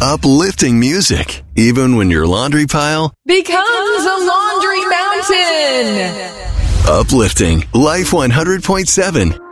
Uplifting music, even when your laundry pile becomes a laundry mountain. Uplifting Life 100.7